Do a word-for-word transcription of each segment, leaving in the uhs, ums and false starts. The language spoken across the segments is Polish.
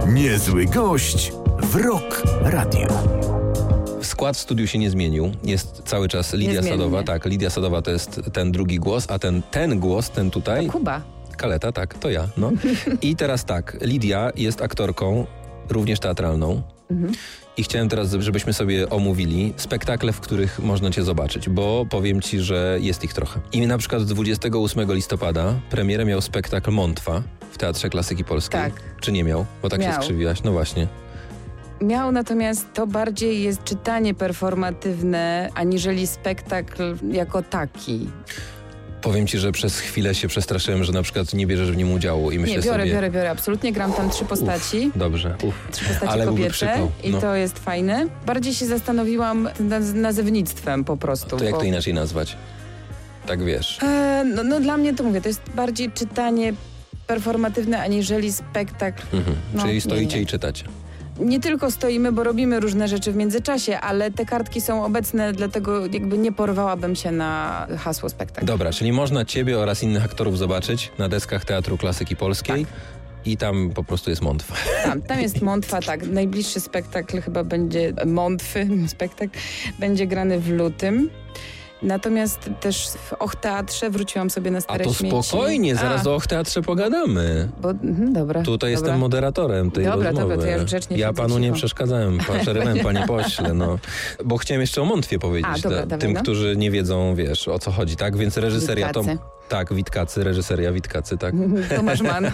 Niezły gość w Rock Radio. Skład w studiu się nie zmienił. Jest cały czas Lidia Niezmiennie. Sadowa. Tak, Lidia Sadowa to jest ten drugi głos, a ten, ten głos, ten tutaj... To Kuba. Kaleta, tak, to ja. No. I teraz tak, Lidia jest aktorką, również teatralną. Mhm. I chciałem teraz, żebyśmy sobie omówili spektakle, w których można cię zobaczyć, bo powiem ci, że jest ich trochę. I na przykład dwudziestego ósmego listopada premierę miał spektakl Montwa w Teatrze Klasyki Polskiej. Tak. Czy nie miał? Bo tak Miał. się skrzywiłaś. No właśnie. Miał, natomiast to bardziej jest czytanie performatywne, aniżeli spektakl jako taki. Powiem ci, że przez chwilę się przestraszyłem, że na przykład nie bierzesz w nim udziału i myślę Nie, biorę, sobie... biorę, biorę, absolutnie. Gram tam trzy postaci. Uf, dobrze, uf. Trzy postaci Ale byłby kobiece przypał. i No. to jest fajne. Bardziej się zastanowiłam nad nazewnictwem po prostu. To jak bo... to inaczej nazwać? Tak wiesz. E, no, no dla mnie to mówię, to jest bardziej czytanie performatywne, aniżeli spektakl. Mhm. No, Czyli nie, stoicie nie. i czytacie. Nie tylko stoimy, bo robimy różne rzeczy w międzyczasie, ale te kartki są obecne, dlatego jakby nie porwałabym się na hasło spektakl. Dobra, czyli można ciebie oraz innych aktorów zobaczyć na deskach Teatru Klasyki Polskiej. Tak. I tam po prostu jest Montwa. Tam, tam jest Montwa, tak. Najbliższy spektakl chyba będzie Montwy, spektakl, będzie grany w lutym. Natomiast też w Och Teatrze wróciłam sobie na A Stare to Śmieci. spokojnie, zaraz A, o Och Teatrze pogadamy. Bo, mhm, dobra. Tutaj dobra. jestem moderatorem tej Dobra, rozmowy. dobra, to ja już grzecznie Ja siedzę panu nie cicho. przeszkadzałem, przerywałem, panie pośle, no. Bo chciałem jeszcze o Montwie powiedzieć, A, dobra, te- dawaj, tym, no. którzy nie wiedzą, wiesz, o co chodzi, tak? Więc reżyseria to... Witkacy. Tak, Witkacy, reżyseria Witkacy, tak. Tomasz Mann.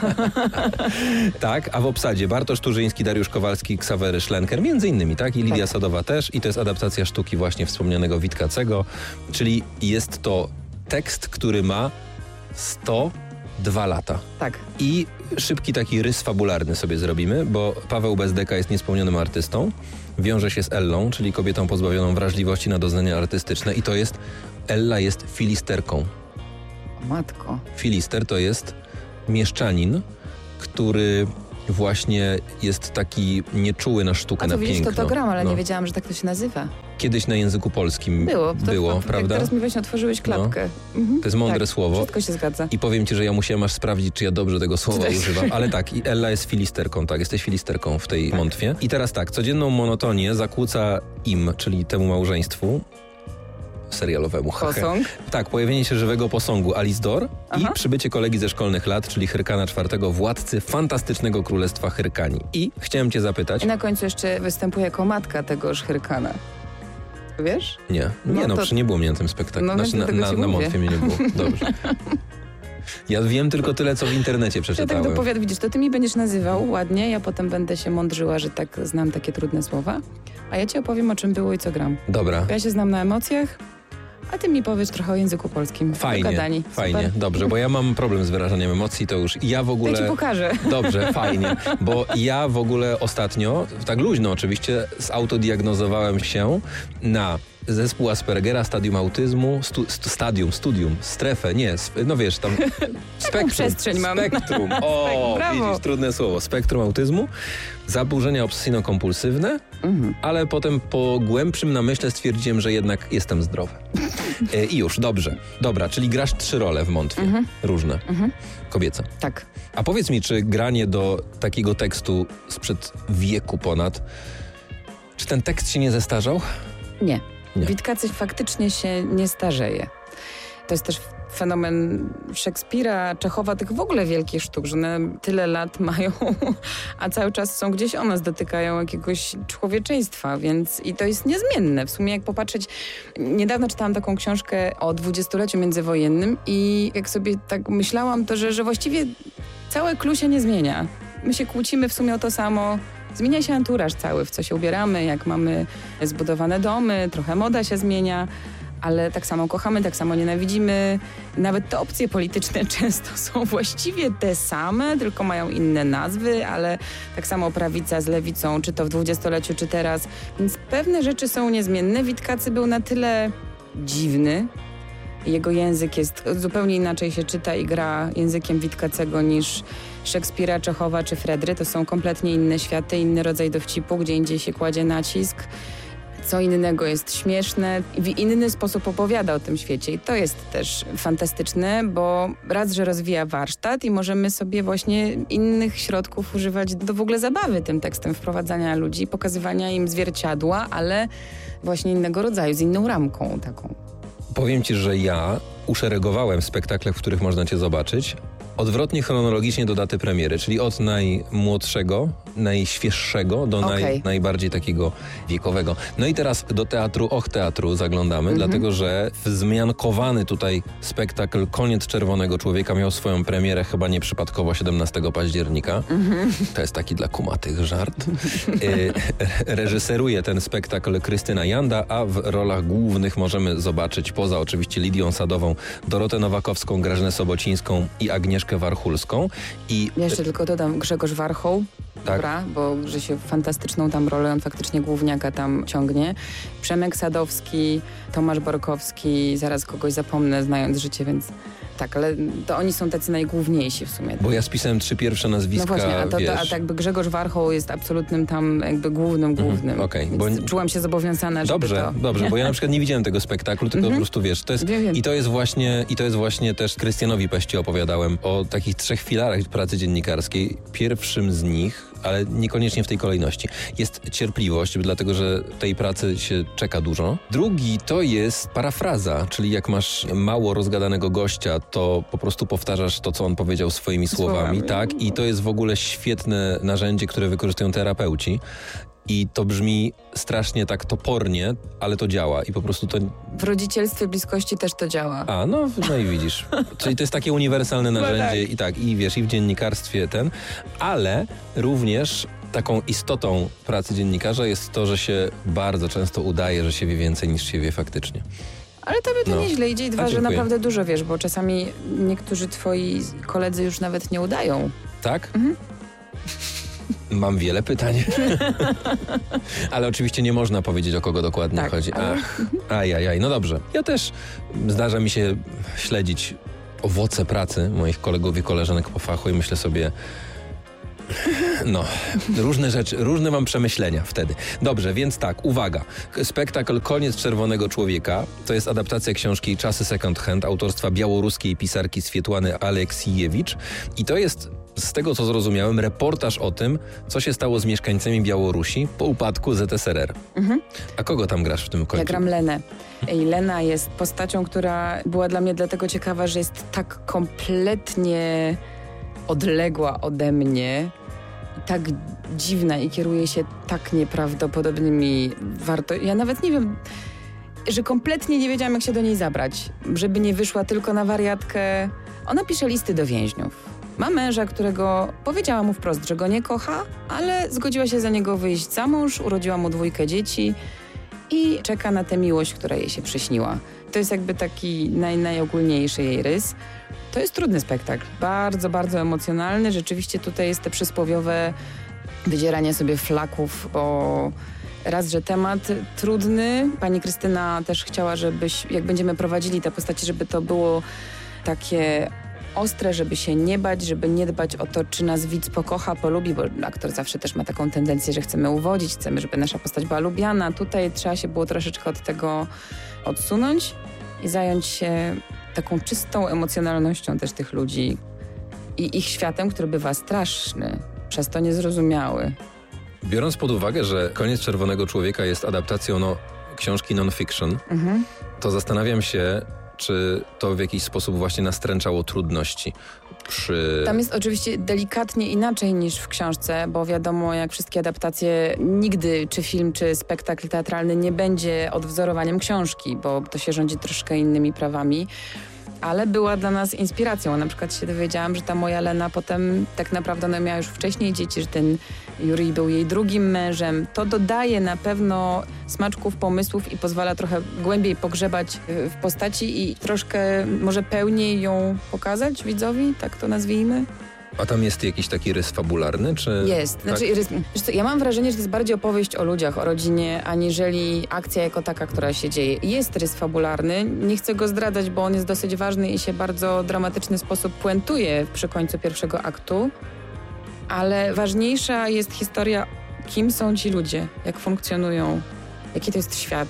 Tak, a w obsadzie Bartosz Turzyński, Dariusz Kowalski, Ksawery Szlenker, między innymi, tak? I Lidia Tak. Sadowa też. I to jest adaptacja sztuki właśnie wspomnianego Witkacego, czyli jest to tekst, który ma sto dwa lata. Tak. I szybki taki rys fabularny sobie zrobimy, bo Paweł Bezdeka jest niespełnionym artystą, wiąże się z Ellą, czyli kobietą pozbawioną wrażliwości na doznania artystyczne i to jest, Ella jest filisterką. O matko. Filister to jest mieszczanin, który właśnie jest taki nieczuły na sztukę, A na to widzisz, piękno. to to gram, ale No. nie wiedziałam, że tak to się nazywa. Kiedyś na języku polskim Było. To, było, to, prawda? Teraz mi właśnie otworzyłeś klapkę. Mhm. To jest mądre tak, słowo. Wszystko się zgadza. I powiem ci, że ja musiałem aż sprawdzić, czy ja dobrze tego słowa Tutaj. używam. Ale tak, i Ella jest filisterką, tak, jesteś filisterką w tej Tak. Montwie. I teraz tak, codzienną monotonię zakłóca im, czyli temu małżeństwu serialowemu. Posąg. Tak, pojawienie się żywego posągu Alice Dor Aha. i przybycie kolegi ze szkolnych lat, czyli Hyrkana czwartego, władcy fantastycznego królestwa Hyrkani. I chciałem cię zapytać... I na końcu jeszcze występuje jako matka tegoż Hyrkana. Wiesz? Nie, nie No no, to- przecież nie było mnie na tym spektaklu. No, znaczy, więc na, dlatego na, ci na mówię. Montwie mnie nie było. Dobrze. Ja wiem tylko tyle, co w internecie Ja tak przeczytałem. dopowiadam, widzisz, to ty mi będziesz nazywał ładnie, ja potem będę się mądrzyła, że tak znam takie trudne słowa, a ja ci opowiem, o czym było i co gram. Dobra. Ja się znam na emocjach, a ty mi powiesz trochę o języku polskim. Fajnie, Dogadani. fajnie, Super. dobrze, bo ja mam problem z wyrażaniem emocji, to już ja w ogóle... Ja ci pokażę. Dobrze, fajnie, bo ja w ogóle ostatnio, tak luźno oczywiście, zautodiagnozowałem się na zespół Aspergera, stadium autyzmu, stu, stu, stadium, studium, strefę, nie, sp, no wiesz, tam spektrum. przestrzeń mamy. Spektrum, o, Brawo. widzisz, trudne słowo, spektrum autyzmu, zaburzenia obsesyjno-kompulsywne, Mhm. ale potem po głębszym namyśle stwierdziłem, że jednak jestem zdrowy. E, I już, dobrze. Dobra, czyli grasz trzy role w Montwie, Mhm. różne, kobiece. Tak. A powiedz mi, czy granie do takiego tekstu sprzed wieku ponad, czy ten tekst się nie zestarzał? Nie. Nie. Witkacy faktycznie się nie starzeje. To jest też fenomen Szekspira, Czechowa, tych w ogóle wielkich sztuk, że one tyle lat mają, a cały czas są gdzieś o nas, dotykają jakiegoś człowieczeństwa, więc i to jest niezmienne. W sumie jak popatrzeć, niedawno czytałam taką książkę o dwudziestoleciu międzywojennym i jak sobie tak myślałam, to że, że właściwie całe clue się nie zmienia. My się kłócimy w sumie o to samo. Zmienia się anturaż cały, w co się ubieramy, jak mamy zbudowane domy, trochę moda się zmienia, ale tak samo kochamy, tak samo nienawidzimy. Nawet te opcje polityczne często są właściwie te same, tylko mają inne nazwy, ale tak samo prawica z lewicą, czy to w dwudziestoleciu, czy teraz. Więc pewne rzeczy są niezmienne. Witkacy był na tyle dziwny, jego język jest, zupełnie inaczej się czyta i gra językiem Witkacego niż Szekspira, Czechowa czy Fredry. To są kompletnie inne światy, inny rodzaj dowcipu, gdzie indziej się kładzie nacisk. co innego jest śmieszne i w inny sposób opowiada o tym świecie. I to jest też fantastyczne, bo raz, że rozwija warsztat i możemy sobie właśnie innych środków używać do w ogóle zabawy tym tekstem, wprowadzania ludzi, pokazywania im zwierciadła, ale właśnie innego rodzaju, z inną ramką taką. Powiem ci, że ja uszeregowałem spektakle, w których można cię zobaczyć, odwrotnie chronologicznie do daty premiery, czyli od najmłodszego, najświeższego do okay. naj, najbardziej takiego wiekowego. No i teraz do teatru, och teatru zaglądamy, mm-hmm. dlatego że wzmiankowany tutaj spektakl Koniec Czerwonego Człowieka miał swoją premierę chyba nieprzypadkowo siedemnastego października. Mm-hmm. To jest taki dla kumatych żart. e, reżyseruje ten spektakl Krystyna Janda, a w rolach głównych możemy zobaczyć, poza oczywiście Lidią Sadową, Dorotę Nowakowską, Grażynę Sobocińską i Agnieszkę Warchulską. I ja jeszcze tylko dodam Grzegorz Warchoł, tak. Dobra, bo że się fantastyczną tam rolę, on faktycznie główniaka tam ciągnie. Przemek Sadowski, Tomasz Borkowski, zaraz kogoś zapomnę, znając życie, więc tak, ale to oni są tacy najgłówniejsi w sumie. Bo ja spisałem trzy pierwsze nazwiska, No właśnie, a to, wiesz. to, a tak jakby Grzegorz Warchoł jest absolutnym tam jakby głównym, głównym. Mhm, okej, okay, bo czułam się zobowiązana, żeby Dobrze, to... dobrze, bo ja na przykład nie widziałem tego spektaklu, tylko po prostu wiesz, to jest, Wiem, wiem. i to jest właśnie, i to jest właśnie też Krystianowi Peści opowiadałem o takich trzech filarach pracy dziennikarskiej. Pierwszym z nich, ale niekoniecznie w tej kolejności, jest cierpliwość, dlatego że tej pracy się czeka dużo. Drugi to jest parafraza, czyli jak masz mało rozgadanego gościa, to po prostu powtarzasz to, co on powiedział swoimi słowami, Słowami. tak? I to jest w ogóle świetne narzędzie, które wykorzystują terapeuci. I to brzmi strasznie tak topornie, ale to działa i po prostu to... W rodzicielstwie bliskości też to działa. A, no, no i widzisz. Czyli to jest takie uniwersalne narzędzie i tak, i wiesz, i w dziennikarstwie ten, ale również taką istotą pracy dziennikarza jest to, że się bardzo często udaje, że się wie więcej niż się wie faktycznie. Ale tobie to No. nieźle idzie i dwa, A, że dziękuję. naprawdę dużo wiesz, bo czasami niektórzy twoi koledzy już nawet nie udają. Tak? Mhm. Mam wiele pytań. Ale oczywiście nie można powiedzieć, o kogo dokładnie Tak, chodzi. ale- Ach, ajajaj, no dobrze. Ja też zdarza mi się śledzić owoce pracy moich kolegów i koleżanek po fachu i myślę sobie, no, różne rzeczy, różne mam przemyślenia wtedy. Dobrze, więc tak, uwaga. Spektakl Koniec Czerwonego Człowieka to jest adaptacja książki Czasy Second Hand autorstwa białoruskiej pisarki Swietłany Aleksijewicz i to jest, z tego co zrozumiałem, reportaż o tym, co się stało z mieszkańcami Białorusi po upadku Z S R R. Mhm. A kogo tam grasz w tym końcu? Ja gram Lenę. I Lena jest postacią, która była dla mnie dlatego ciekawa, że jest tak kompletnie odległa ode mnie, tak dziwna i kieruje się tak nieprawdopodobnymi warto... Ja nawet nie wiem, że kompletnie nie wiedziałam, jak się do niej zabrać, żeby nie wyszła tylko na wariatkę. Ona pisze listy do więźniów. Ma męża, którego powiedziała mu wprost, że go nie kocha, ale zgodziła się za niego wyjść za mąż, urodziła mu dwójkę dzieci i czeka na tę miłość, która jej się przyśniła. To jest jakby taki naj, najogólniejszy jej rys. To jest trudny spektakl, bardzo, bardzo emocjonalny. Rzeczywiście tutaj jest te przysłowiowe wydzieranie sobie flaków, bo raz, że temat trudny. Pani Krystyna też chciała, żebyś, jak będziemy prowadzili te postacie, żeby to było takie ostre, żeby się nie bać, żeby nie dbać o to, czy nas widz pokocha, polubi, bo aktor zawsze też ma taką tendencję, że chcemy uwodzić, chcemy, żeby nasza postać była lubiana. Tutaj trzeba się było troszeczkę od tego odsunąć i zająć się taką czystą emocjonalnością też tych ludzi i ich światem, który bywa straszny, przez to niezrozumiały. Biorąc pod uwagę, że Koniec Czerwonego Człowieka jest adaptacją no, książki non-fiction, mhm. to zastanawiam się, czy to w jakiś sposób właśnie nastręczało trudności przy... Tam jest oczywiście delikatnie inaczej niż w książce, bo wiadomo, jak wszystkie adaptacje, nigdy czy film, czy spektakl teatralny nie będzie odwzorowaniem książki, bo to się rządzi troszkę innymi prawami. Ale była dla nas inspiracją. Na przykład się dowiedziałam, że ta moja Lena potem tak naprawdę ona miała już wcześniej dzieci, że ten Jurij był jej drugim mężem. To dodaje na pewno smaczków, pomysłów i pozwala trochę głębiej pogrzebać w postaci i troszkę może pełniej ją pokazać widzowi, tak to nazwijmy. A tam jest jakiś taki rys fabularny, czy... Jest. Znaczy, tak? rys, wiesz co, ja mam wrażenie, że to jest bardziej opowieść o ludziach, o rodzinie, aniżeli akcja jako taka, która się dzieje. Jest rys fabularny, nie chcę go zdradzać, bo on jest dosyć ważny i się bardzo dramatyczny sposób puentuje przy końcu pierwszego aktu, ale ważniejsza jest historia, kim są ci ludzie, jak funkcjonują Jaki to jest świat?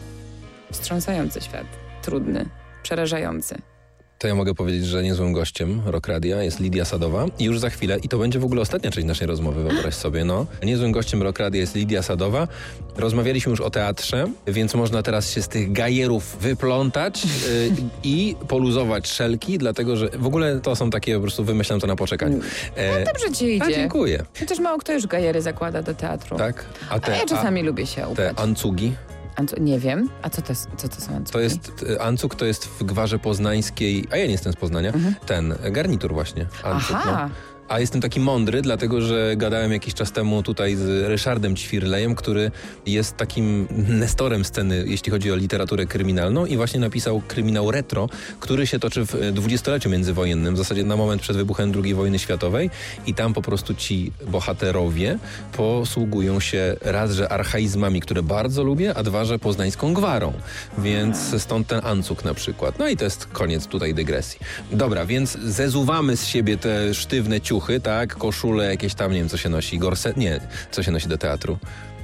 Wstrząsający świat. Trudny, przerażający. To ja mogę powiedzieć, że niezłym gościem Rock Radia jest Lidia Sadowa i już za chwilę, i to będzie w ogóle ostatnia część naszej rozmowy, wyobraź sobie, no. Niezłym gościem Rock Radia jest Lidia Sadowa. Rozmawialiśmy już o teatrze, więc można teraz się z tych gajerów wyplątać yy, i poluzować szelki, dlatego że w ogóle to są takie, po prostu wymyślam to na poczekaniu. E, no dobrze ci idzie. A, dziękuję. Chociaż mało kto już gajery zakłada do teatru. Tak? A, te, a ja czasami a, lubię się ubrać. Te ancugi? Ancu- nie wiem. A co to, co to są ancugi? To jest, ancuk to jest w gwarze poznańskiej, a ja nie jestem z Poznania, mhm. ten garnitur właśnie. Ancuk, Aha. No. A jestem taki mądry, dlatego że gadałem jakiś czas temu tutaj z Ryszardem Ćwirlejem, który jest takim nestorem sceny, jeśli chodzi o literaturę kryminalną i właśnie napisał kryminał retro, który się toczy w dwudziestoleciu międzywojennym, w zasadzie na moment przed wybuchem drugiej wojny światowej i tam po prostu ci bohaterowie posługują się raz, że archaizmami, które bardzo lubię, a dwa, że poznańską gwarą. Więc stąd ten ancuk na przykład. No i to jest koniec tutaj dygresji. Dobra, więc zezuwamy z siebie te sztywne ciuchy, tak, koszule, jakieś tam, nie wiem, co się nosi, gorset, nie, co się nosi do teatru.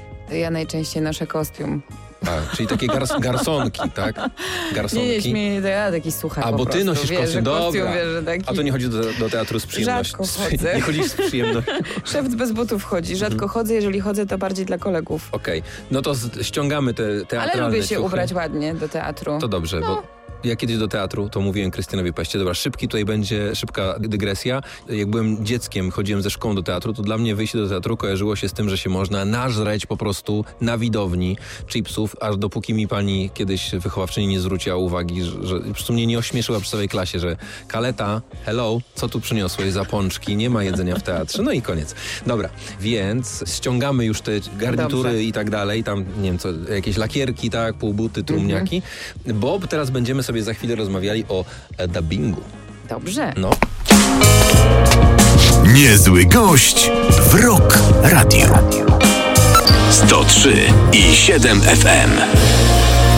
Ja najczęściej noszę kostium. A, czyli takie gars- garsonki, tak? Garsonki. Nie, nie śmieję, to ja taki suchar. A, bo ty prostu. nosisz wiesz, kostium, dobra. kostium wiesz, że taki... A to nie chodzi do, do teatru z przyjemnością. Rzadko chodzę. Nie chodzisz z przyjemnością. Szef bez butów chodzi. Rzadko mhm. chodzę, jeżeli chodzę, to bardziej dla kolegów. Okej, okay. No to z- ściągamy te teatralne Ale lubię się ciuchy. ubrać ładnie do teatru. To dobrze, no. bo... Ja kiedyś do teatru, to mówiłem Krystynowi Paście, dobra, szybki tutaj będzie, szybka dygresja. Jak byłem dzieckiem, chodziłem ze szkołą do teatru, to dla mnie wyjście do teatru kojarzyło się z tym, że się można nażreć po prostu na widowni chipsów, aż dopóki mi pani kiedyś wychowawczyni nie zwróciła uwagi, że, że po prostu mnie nie ośmieszyła przy całej klasie, że Kaleta, hello, co tu przyniosłeś za pączki, nie ma jedzenia w teatrze, no i koniec. Dobra, więc ściągamy już te garnitury Dobrze. i tak dalej, tam, nie wiem co, jakieś lakierki, tak, półbuty, trumniaki, mm-hmm. bo teraz będziemy sobie za chwilę rozmawiali o e, dubbingu. Dobrze. No. Niezły gość w Rock Radio. sto trzy i siedem F M.